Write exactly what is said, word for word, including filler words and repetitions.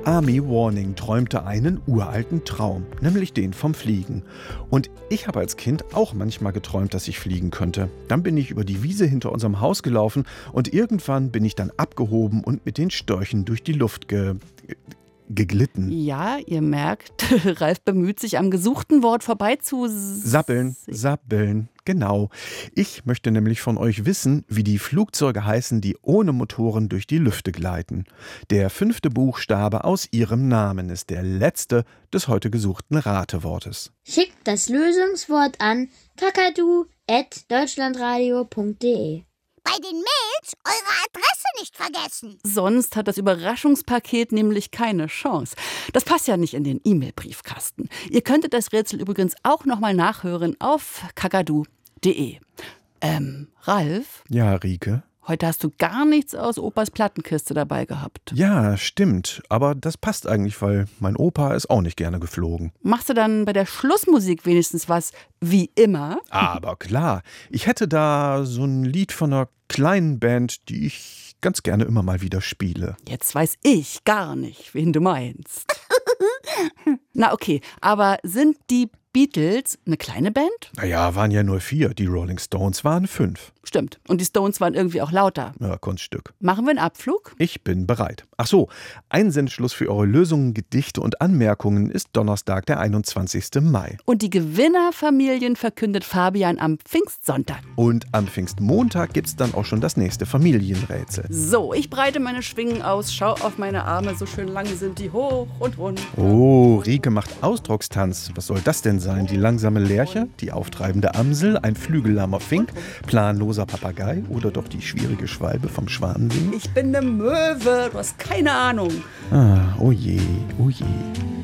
Army Warning träumte einen uralten Traum, nämlich den vom Fliegen. Und ich habe als Kind auch manchmal geträumt, dass ich fliegen könnte. Dann bin ich über die Wiese hinter unserem Haus gelaufen und irgendwann bin ich dann abgehoben und mit den Störchen durch die Luft ge... geglitten. Ja, ihr merkt, Ralf bemüht sich, am gesuchten Wort vorbei zu... Sappeln, sappeln, genau. Ich möchte nämlich von euch wissen, wie die Flugzeuge heißen, die ohne Motoren durch die Lüfte gleiten. Der fünfte Buchstabe aus ihrem Namen ist der letzte des heute gesuchten Ratewortes. Schickt das Lösungswort an kakadu at deutschlandradio punkt de. Bei den Mails eure Adresse nicht vergessen. Sonst hat das Überraschungspaket nämlich keine Chance. Das passt ja nicht in den E-Mail-Briefkasten. Ihr könntet das Rätsel übrigens auch nochmal nachhören auf kakadu punkt de. Ähm, Ralf? Ja, Rike? Heute hast du gar nichts aus Opas Plattenkiste dabei gehabt. Ja, stimmt. Aber das passt eigentlich, weil mein Opa ist auch nicht gerne geflogen. Machst du dann bei der Schlussmusik wenigstens was wie immer? Aber klar. Ich hätte da so ein Lied von einer kleinen Band, die ich ganz gerne immer mal wieder spiele. Jetzt weiß ich gar nicht, wen du meinst. Na okay, aber sind die Beatles eine kleine Band? Naja, waren ja nur vier. Die Rolling Stones waren fünf. Stimmt. Und die Stones waren irgendwie auch lauter. Ja, Kunststück. Machen wir einen Abflug? Ich bin bereit. Ach so, Einsendschluss für eure Lösungen, Gedichte und Anmerkungen ist Donnerstag, der einundzwanzigsten Mai. Und die Gewinnerfamilien verkündet Fabian am Pfingstsonntag. Und am Pfingstmontag gibt's dann auch schon das nächste Familienrätsel. So, ich breite meine Schwingen aus, schau auf meine Arme, so schön lang sind die hoch und rund. Oh, Rike macht Ausdruckstanz. Was soll das denn sein? Die langsame Lerche, die auftreibende Amsel, ein flügellahmer Fink, planloser Papagei oder doch die schwierige Schwalbe vom Schwanensee? Ich bin eine Möwe, du hast keine Ahnung. Ah, oh je, oh je.